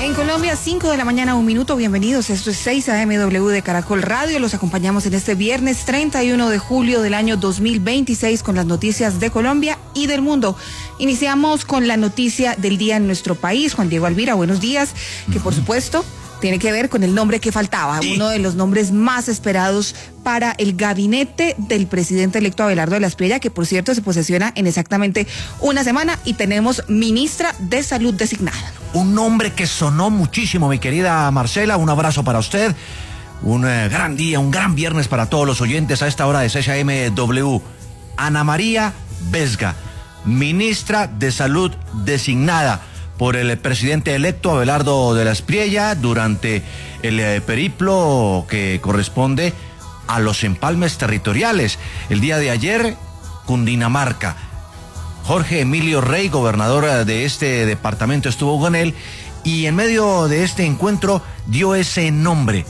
En Colombia, 5 de la mañana, 1 minuto. Bienvenidos. Esto es 6 AMW de Caracol Radio. Los acompañamos en este viernes 31 de julio del año 2026 con las noticias de Colombia y del mundo. Iniciamos con la noticia del día en nuestro país. Juan Diego Alvira, buenos días. Que por supuesto tiene que ver con el nombre que faltaba, uno de los nombres más esperados para el gabinete del presidente electo Abelardo de la Espriella, que por cierto se posesiona en exactamente una semana, y tenemos ministra de Salud designada. Un nombre que sonó muchísimo, mi querida Marcela, un abrazo para usted, un gran día, un gran viernes para todos los oyentes a esta hora de 6 AMW. Ana María Vesga, ministra de Salud designada por el presidente electo Abelardo de la Espriella durante el periplo que corresponde a los empalmes territoriales. El día de ayer, Cundinamarca. Jorge Emilio Rey, gobernador de este departamento, estuvo con él y en medio de este encuentro dio ese nombre.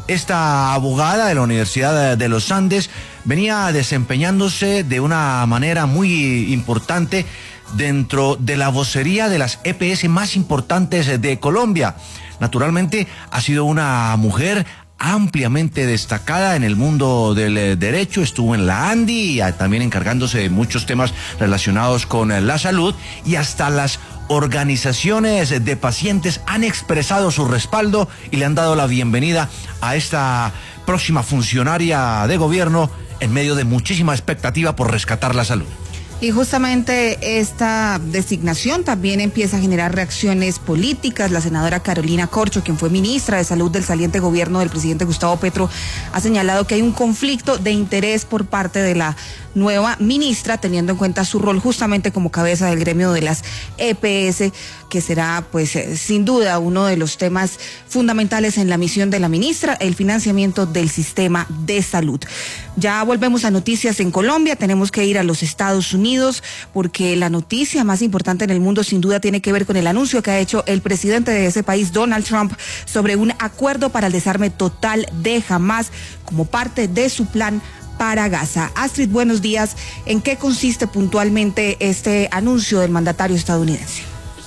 Esta abogada de la Universidad de los Andes venía desempeñándose de una manera muy importante dentro de la vocería de las EPS más importantes de Colombia. Naturalmente ha sido una mujer ampliamente destacada en el mundo del derecho, estuvo en la ANDI y también encargándose de muchos temas relacionados con la salud, y hasta las organizaciones de pacientes han expresado su respaldo y le han dado la bienvenida a esta próxima funcionaria de gobierno en medio de muchísima expectativa por rescatar la salud. Y justamente esta designación también empieza a generar reacciones políticas. La senadora Carolina Corcho, quien fue ministra de Salud del saliente gobierno del presidente Gustavo Petro, ha señalado que hay un conflicto de interés por parte de la nueva ministra, teniendo en cuenta su rol justamente como cabeza del gremio de las EPS, que será pues sin duda uno de los temas fundamentales en la misión de la ministra, el financiamiento del sistema de salud. Ya volvemos a noticias en Colombia, tenemos que ir a los Estados Unidos porque la noticia más importante en el mundo sin duda tiene que ver con el anuncio que ha hecho el presidente de ese país, Donald Trump, sobre un acuerdo para el desarme total de Hamás como parte de su plan para Gaza. Astrid, buenos días. ¿En qué consiste puntualmente este anuncio del mandatario estadounidense?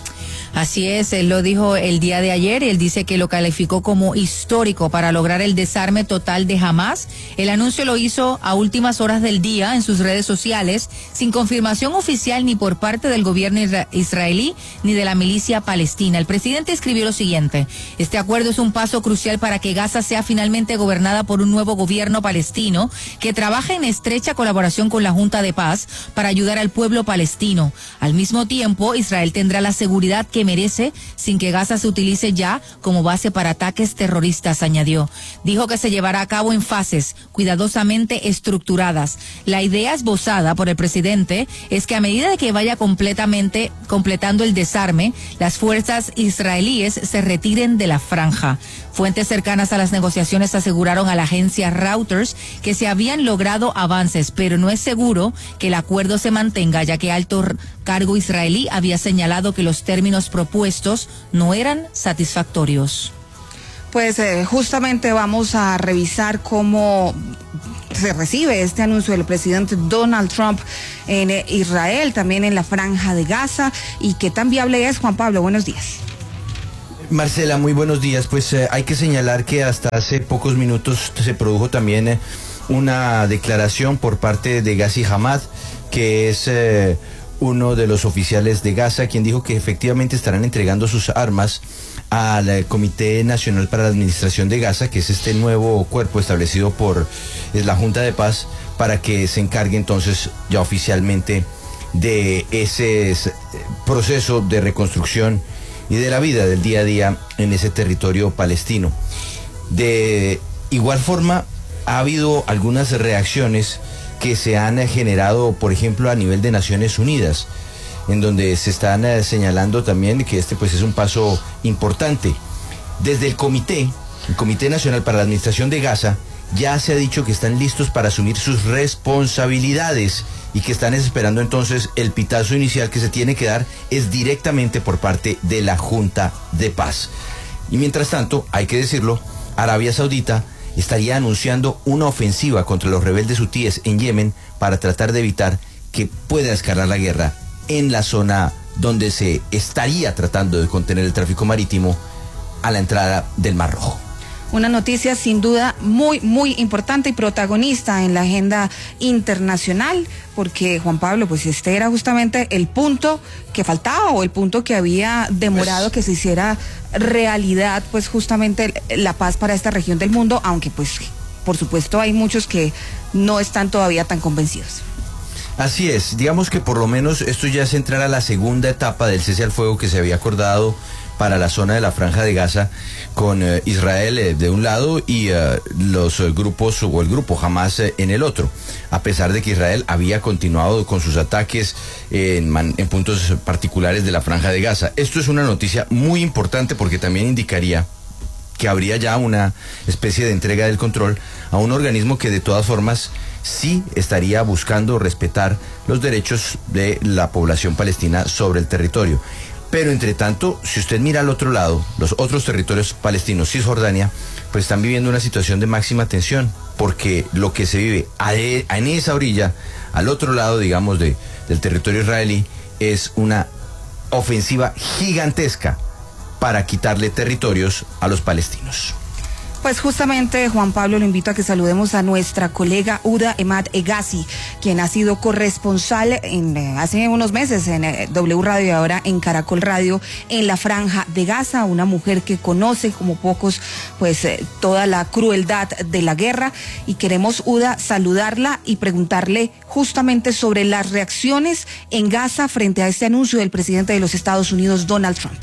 Así es, él lo dijo el día de ayer. Él dice que lo calificó como histórico para lograr el desarme total de Hamás. El anuncio lo hizo a últimas horas del día en sus redes sociales, sin confirmación oficial ni por parte del gobierno israelí ni de la milicia palestina. El presidente escribió lo siguiente: este acuerdo es un paso crucial para que Gaza sea finalmente gobernada por un nuevo gobierno palestino que trabaja en estrecha colaboración con la Junta de Paz para ayudar al pueblo palestino. Al mismo tiempo, Israel tendrá la seguridad que merece sin que Gaza se utilice ya como base para ataques terroristas, añadió. Dijo que se llevará a cabo en fases cuidadosamente estructuradas. La idea esbozada por el presidente es que a medida de que vaya completando el desarme, las fuerzas israelíes se retiren de la franja. Fuentes cercanas a las negociaciones aseguraron a la agencia Reuters que se habían logrado avances, pero no es seguro que el acuerdo se mantenga, ya que alto cargo israelí había señalado que los términos propuestos no eran satisfactorios. Pues justamente vamos a revisar cómo se recibe este anuncio del presidente Donald Trump en Israel, también en la franja de Gaza, y qué tan viable es. Juan Pablo, buenos días. Marcela, muy buenos días. Pues hay que señalar que hasta hace pocos minutos se produjo también una declaración por parte de Ghazi Hamad, que es uno de los oficiales de Gaza, quien dijo que efectivamente estarán entregando sus armas al Comité Nacional para la Administración de Gaza, que es este nuevo cuerpo establecido por la Junta de Paz, para que se encargue entonces ya oficialmente de ese proceso de reconstrucción y de la vida del día a día en ese territorio palestino. De igual forma, ha habido algunas reacciones que se han generado, por ejemplo, a nivel de Naciones Unidas, en donde se están señalando también que este pues es un paso importante. Desde el Comité Nacional para la Administración de Gaza, ya se ha dicho que están listos para asumir sus responsabilidades y que están esperando entonces el pitazo inicial que se tiene que dar es directamente por parte de la Junta de Paz. Y mientras tanto, hay que decirlo, Arabia Saudita estaría anunciando una ofensiva contra los rebeldes hutíes en Yemen para tratar de evitar que pueda escalar la guerra en la zona donde se estaría tratando de contener el tráfico marítimo a la entrada del Mar Rojo. Una noticia sin duda muy, muy importante y protagonista en la agenda internacional, porque Juan Pablo, pues este era justamente el punto que faltaba o el punto que había demorado que se hiciera realidad, pues justamente la paz para esta región del mundo, aunque pues por supuesto hay muchos que no están todavía tan convencidos. Así es, digamos que por lo menos esto ya es entrar a la segunda etapa del cese al fuego que se había acordado para la zona de la Franja de Gaza con Israel de un lado y los grupos o el grupo Hamas en el otro, a pesar de que Israel había continuado con sus ataques en puntos particulares de la Franja de Gaza. Esto es una noticia muy importante porque también indicaría que habría ya una especie de entrega del control a un organismo que de todas formas sí estaría buscando respetar los derechos de la población palestina sobre el territorio. Pero entre tanto, si usted mira al otro lado, los otros territorios palestinos, Cisjordania, pues están viviendo una situación de máxima tensión, porque lo que se vive en esa orilla, al otro lado, digamos, del territorio israelí, es una ofensiva gigantesca para quitarle territorios a los palestinos. Pues justamente, Juan Pablo, lo invito a que saludemos a nuestra colega Uda Emad Hegazi, quien ha sido corresponsal hace unos meses en W Radio y ahora en Caracol Radio en la Franja de Gaza, una mujer que conoce como pocos pues toda la crueldad de la guerra, y queremos, Uda, saludarla y preguntarle justamente sobre las reacciones en Gaza frente a este anuncio del presidente de los Estados Unidos, Donald Trump.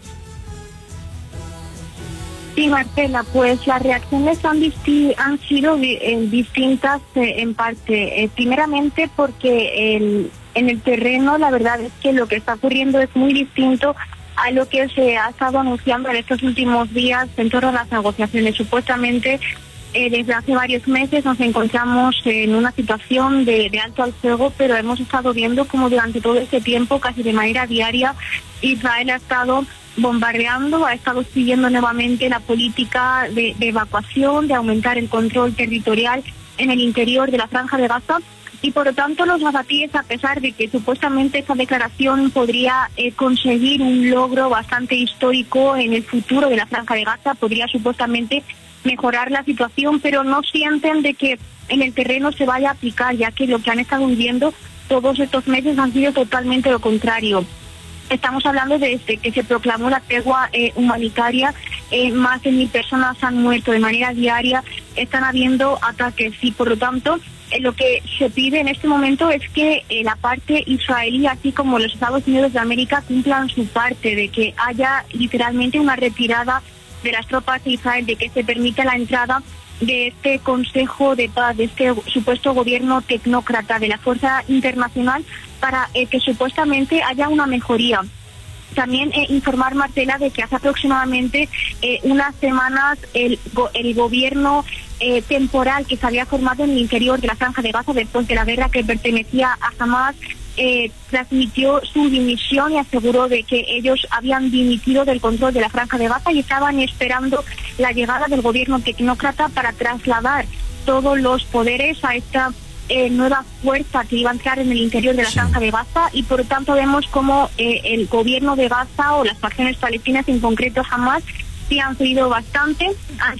Sí, Marcela, pues las reacciones han sido distintas en parte. Primeramente porque en el terreno la verdad es que lo que está ocurriendo es muy distinto a lo que se ha estado anunciando en estos últimos días en torno a las negociaciones. Supuestamente desde hace varios meses nos encontramos en una situación de alto al fuego, pero hemos estado viendo como durante todo este tiempo, casi de manera diaria, Israel ha estado bombardeando, ha estado siguiendo nuevamente la política de evacuación, de aumentar el control territorial en el interior de la Franja de Gaza, y por lo tanto los gazatíes, a pesar de que supuestamente esta declaración podría conseguir un logro bastante histórico en el futuro de la Franja de Gaza, podría supuestamente mejorar la situación, pero no sienten de que en el terreno se vaya a aplicar, ya que lo que han estado viviendo todos estos meses han sido totalmente lo contrario. Estamos hablando desde que se proclamó la tregua humanitaria, más de 1.000 personas han muerto de manera diaria, están habiendo ataques y por lo tanto lo que se pide en este momento es que la parte israelí, así como los Estados Unidos de América, cumplan su parte, de que haya literalmente una retirada de las tropas de Israel, de que se permita la entrada de este Consejo de Paz, de este supuesto gobierno tecnócrata de la Fuerza Internacional, para que supuestamente haya una mejoría. También informar, Marcela, de que hace aproximadamente unas semanas el gobierno temporal que se había formado en el interior de la Franja de Gaza después de la guerra, que pertenecía a Hamas, transmitió su dimisión y aseguró de que ellos habían dimitido del control de la Franja de Gaza y estaban esperando la llegada del gobierno tecnócrata para trasladar todos los poderes a esta nueva fuerza que iba a entrar en el interior de la Franja de Gaza, y por lo tanto vemos como el gobierno de Gaza o las facciones palestinas, en concreto Hamas, sí han sido bastante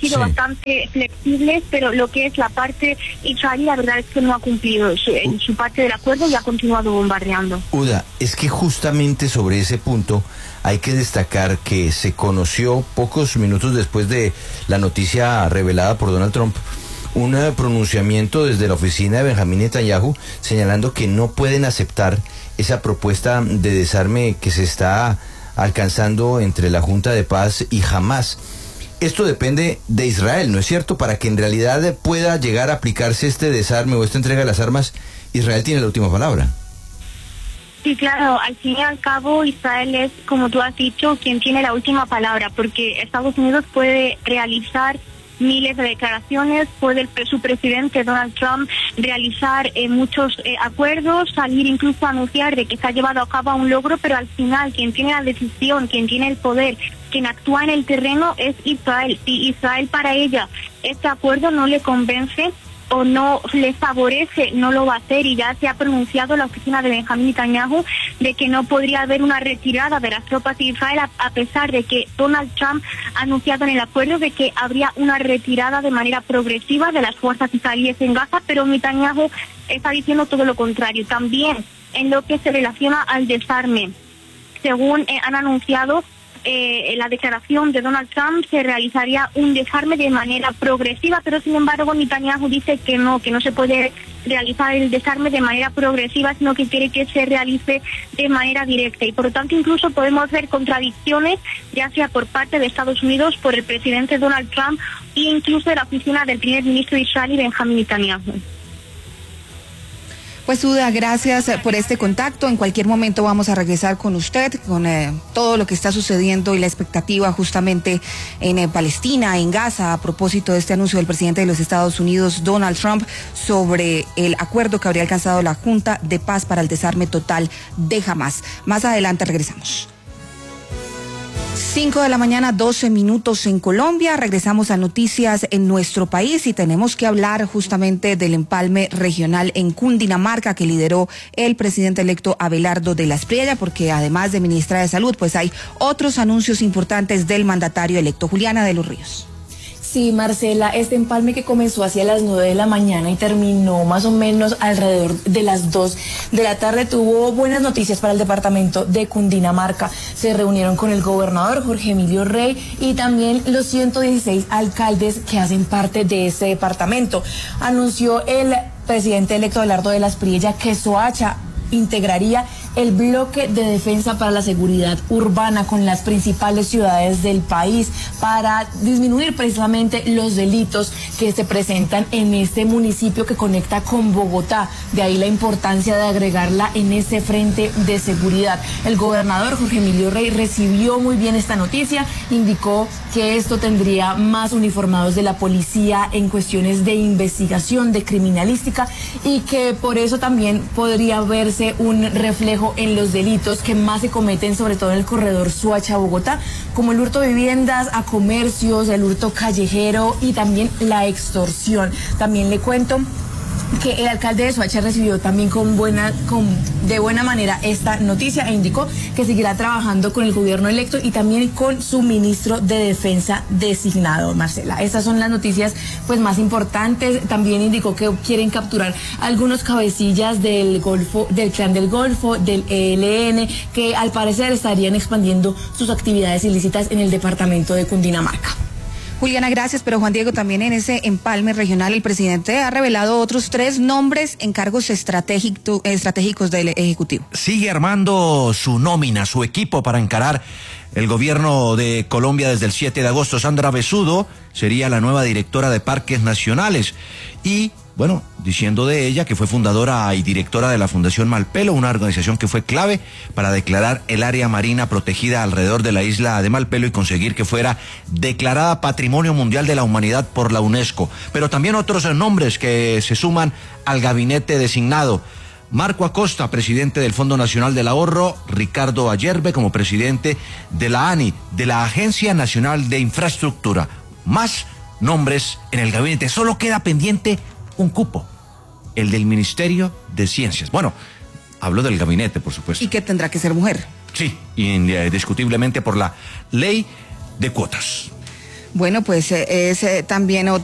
flexibles, pero lo que es la parte israelí, la verdad es que no ha cumplido su parte del acuerdo y ha continuado bombardeando. Uda, es que justamente sobre ese punto hay que destacar que se conoció pocos minutos después de la noticia revelada por Donald Trump un pronunciamiento desde la oficina de Benjamín Netanyahu señalando que no pueden aceptar esa propuesta de desarme que se está alcanzando entre la Junta de Paz y Hamas. Esto depende de Israel, ¿no es cierto? Para que en realidad pueda llegar a aplicarse este desarme o esta entrega de las armas, Israel tiene la última palabra. Sí, claro, al fin y al cabo Israel es, como tú has dicho, quien tiene la última palabra, porque Estados Unidos puede realizar miles de declaraciones, puede su presidente Donald Trump realizar muchos acuerdos, salir incluso a anunciar de que se ha llevado a cabo un logro, pero al final quien tiene la decisión, quien tiene el poder, quien actúa en el terreno es Israel. Si Israel para ella este acuerdo no le convence o no le favorece, no lo va a hacer, y ya se ha pronunciado la oficina de Benjamín Netanyahu de que no podría haber una retirada de las tropas de Israel, a pesar de que Donald Trump ha anunciado en el acuerdo de que habría una retirada de manera progresiva de las fuerzas israelíes en Gaza, pero Netanyahu está diciendo todo lo contrario. También en lo que se relaciona al desarme, según han anunciado, la declaración de Donald Trump, se realizaría un desarme de manera progresiva, pero sin embargo Netanyahu dice que no se puede realizar el desarme de manera progresiva, sino que quiere que se realice de manera directa, y por lo tanto incluso podemos ver contradicciones, ya sea por parte de Estados Unidos, por el presidente Donald Trump, e incluso de la oficina del primer ministro de Israel, Benjamin Netanyahu. Pues Uda, gracias por este contacto. En cualquier momento vamos a regresar con usted, con todo lo que está sucediendo y la expectativa justamente en Palestina, en Gaza, a propósito de este anuncio del presidente de los Estados Unidos, Donald Trump, sobre el acuerdo que habría alcanzado la Junta de Paz para el desarme total de Hamás. Más adelante regresamos. 5 de la mañana, 12 minutos en Colombia. Regresamos a noticias en nuestro país y tenemos que hablar justamente del empalme regional en Cundinamarca que lideró el presidente electo Abelardo de la Espriella, porque además de ministra de Salud, pues hay otros anuncios importantes del mandatario electo. Juliana de los Ríos. Sí, Marcela, este empalme que comenzó hacia las 9 de la mañana y terminó más o menos alrededor de las 2 de la tarde tuvo buenas noticias para el departamento de Cundinamarca. Se reunieron con el gobernador Jorge Emilio Rey y también los 116 alcaldes que hacen parte de este departamento. Anunció el presidente electo Abelardo de la Espriella que Soacha integraría el bloque de defensa para la seguridad urbana con las principales ciudades del país para disminuir precisamente los delitos que se presentan en este municipio que conecta con Bogotá. De ahí la importancia de agregarla en ese frente de seguridad. El gobernador Jorge Emilio Rey recibió muy bien esta noticia, indicó que esto tendría más uniformados de la policía en cuestiones de investigación, de criminalística, y que por eso también podría verse un reflejo en los delitos que más se cometen, sobre todo en el corredor Soacha-Bogotá, como el hurto de viviendas a comercios, el hurto callejero y también la extorsión. También le cuento que el alcalde de Soacha recibió también de buena manera esta noticia e indicó que seguirá trabajando con el gobierno electo y también con su ministro de Defensa designado, Marcela. Estas son las noticias pues más importantes. También indicó que quieren capturar algunos cabecillas del Clan del Golfo, del ELN, que al parecer estarían expandiendo sus actividades ilícitas en el departamento de Cundinamarca. Juliana, gracias, pero Juan Diego, también en ese empalme regional el presidente ha revelado otros 3 nombres en cargos estratégicos del Ejecutivo. Sigue armando su nómina, su equipo para encarar el gobierno de Colombia desde el 7 de agosto. Sandra Besudo sería la nueva directora de Parques Nacionales y, bueno, diciendo de ella que fue fundadora y directora de la Fundación Malpelo, una organización que fue clave para declarar el área marina protegida alrededor de la isla de Malpelo y conseguir que fuera declarada Patrimonio Mundial de la Humanidad por la UNESCO. Pero también otros nombres que se suman al gabinete designado. Marco Acosta, presidente del Fondo Nacional del Ahorro, Ricardo Ayerbe como presidente de la ANI, de la Agencia Nacional de Infraestructura. Más nombres en el gabinete. Solo queda pendiente un cupo, el del Ministerio de Ciencias. Bueno, hablo del gabinete, por supuesto. ¿Y que tendrá que ser mujer? Sí, indiscutiblemente por la ley de cuotas. Bueno, pues es también